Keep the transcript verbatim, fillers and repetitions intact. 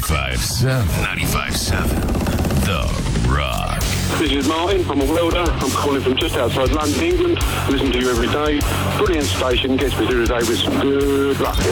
ninety-five seven. ninety-five seven. The Rock. This is Martin. I'm a welder. I'm calling from just outside London, England. Listen to you every day. Brilliant station. Gets me through the day with some good luck.